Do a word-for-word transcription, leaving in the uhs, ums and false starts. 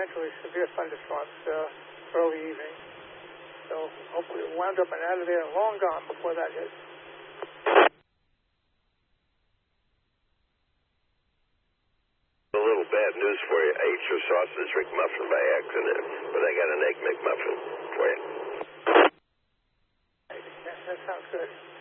potentially severe thunderstorms uh, early evening. So hopefully we'll wind up and out of there and long gone before that hits. A little bad news for you. I ate your sausage McMuffin by accident, but I got an egg McMuffin for you. That, that sounds good.